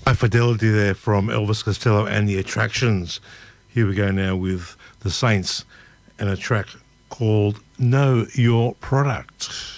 High fidelity there from Elvis Costello and the Attractions. Here we go now with the Saints and a track called Know Your Product.